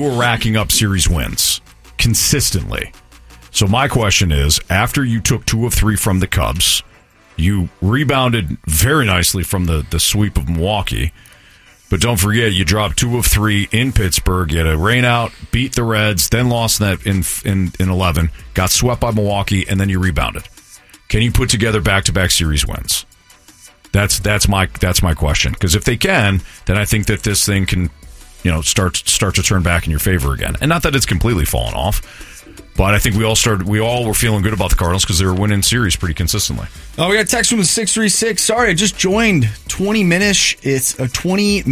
you were racking up series wins consistently. So my question is, after you took 2 of 3 from the Cubs, you rebounded very nicely from the sweep of Milwaukee. But don't forget, you dropped 2 of 3 in Pittsburgh. You had a rain out, beat the Reds, then lost that in 11, got swept by Milwaukee, and then you rebounded. Can you put together back-to-back series wins? That's my question. Because if they can, then I think that this thing can, start to turn back in your favor again. And not that it's completely fallen off. But I think we all were feeling good about the Cardinals because they were winning series pretty consistently. Oh, we got a text from the 636. Sorry, I just joined 20-ish. It's a 20-ish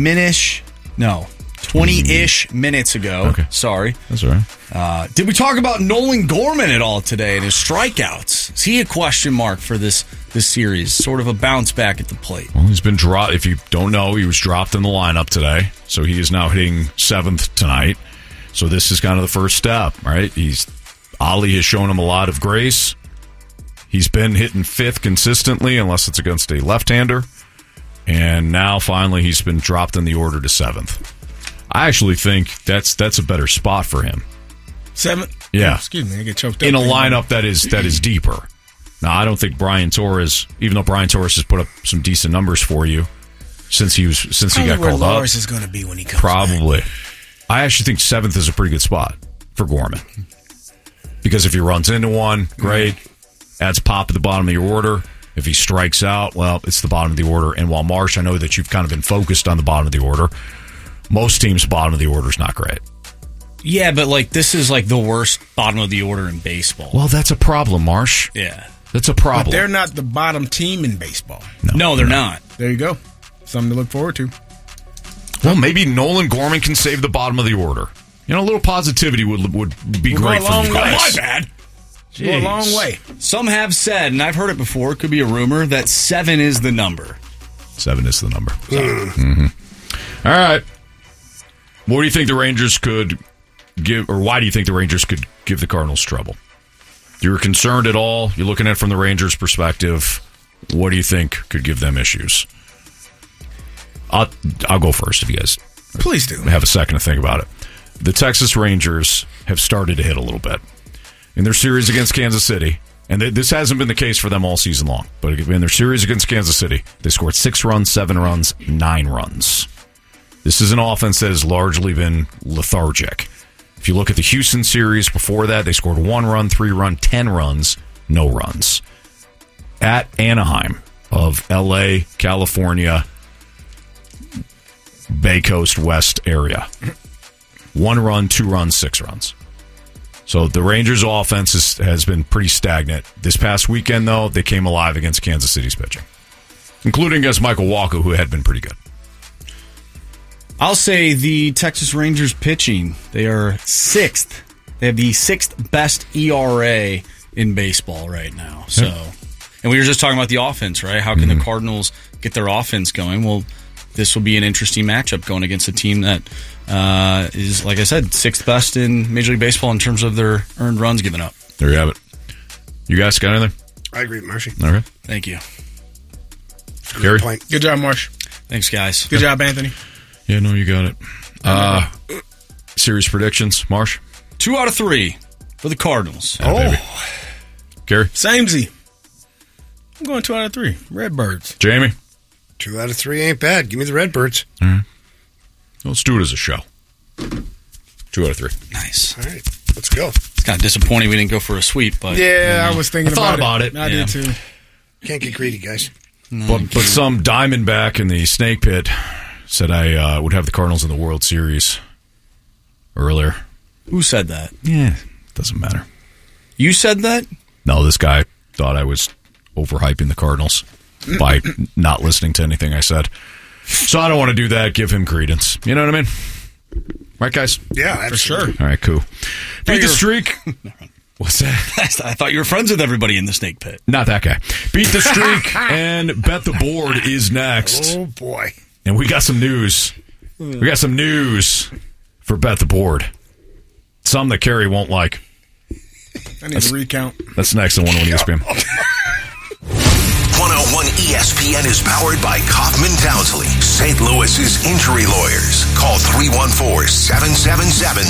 minutes ago. Okay. Sorry. That's all right. Did we talk about Nolan Gorman at all today and his strikeouts? Is he a question mark for this series? Sort of a bounce back at the plate. Well, he's been dropped. If you don't know, he was dropped in the lineup today. So he is now hitting 7th tonight. So this is kind of the first step, right? Ali has shown him a lot of grace. He's been hitting 5th consistently, unless it's against a left-hander. And now, finally, he's been dropped in the order to 7th. I actually think that's a better spot for him. 7th? Yeah. Oh, excuse me, I get choked up. In a lineup that is deeper. Now, I don't think Brian Torres, even though Brian Torres has put up some decent numbers for you since he got called up. Torres is going to be when he comes Probably. back. I actually think 7th is a pretty good spot for Gorman. Because if he runs into one, great. Adds pop at the bottom of your order. If he strikes out, well, it's the bottom of the order. And while Marsh, I know that you've kind of been focused on the bottom of the order. Most teams' bottom of the order is not great. Yeah, but this is the worst bottom of the order in baseball. Well, that's a problem, Marsh. Yeah. That's a problem. But they're not the bottom team in baseball. No, they're not. There you go. Something to look forward to. Well, maybe Nolan Gorman can save the bottom of the order. A little positivity would be great for you guys. My bad. Go a long way. Some have said, and I've heard it before, it could be a rumor, that 7 is the number. 7 is the number. Mm-hmm. All right. What do you think the Rangers could give, or why do you think the Rangers could give the Cardinals trouble? You're concerned at all? You're looking at it from the Rangers' perspective. What do you think could give them issues? I'll go first if you guys please do have a second to think about it. The Texas Rangers have started to hit a little bit. In their series against Kansas City, and this hasn't been the case for them all season long, but in their series against Kansas City, they scored 6 runs, 7 runs, 9 runs. This is an offense that has largely been lethargic. If you look at the Houston series before that, they scored 1 run, 3 run, 10 runs, no runs. At Anaheim of L.A., California, Bay Coast West area. 1 run, 2 runs, 6 runs. So the Rangers' offense has been pretty stagnant. This past weekend, though, they came alive against Kansas City's pitching, including against Michael Wacha, who had been pretty good. I'll say the Texas Rangers pitching, they are 6th. They have the 6th best ERA in baseball right now. So, and we were just talking about the offense, right? How can the Cardinals get their offense going? Well, this will be an interesting matchup going against a team that is, like I said, 6th best in Major League Baseball in terms of their earned runs given up. There you have it. You guys got anything? I agree with Marshy. Okay. Thank you. Gary? Good job, Marsh. Thanks, guys. Good job, Anthony. Yeah, no, you got it. Series predictions, Marsh? 2 out of 3 for the Cardinals. Baby. Gary? Samesy. I'm going 2 out of 3. Redbirds. Jamie? 2 out of 3 ain't bad. Give me the Redbirds. All right. Let's do it as a show. 2 out of 3. Nice. All right. Let's go. It's kind of disappointing we didn't go for a sweep, but I was thinking about it. I did too. Can't get greedy, guys. But some Diamondback in the snake pit said I would have the Cardinals in the World Series earlier. Who said that? Yeah, doesn't matter. You said that? No, this guy thought I was overhyping the Cardinals by not listening to anything I said. So I don't want to do that. Give him credence. You know what I mean? Right, guys? Yeah, absolutely. For sure. All right, cool. Beat the streak. What's that? I thought you were friends with everybody in the snake pit. Not that guy. Beat the streak and Bet the Board is next. Oh, boy. And we got some news. We got some news for Bet the Board. Some that Kerry won't like. I need to recount. That's next on 101 ESPN. 101 ESPN is powered by Kaufman Townsley, St. Louis's injury lawyers. Call 314-777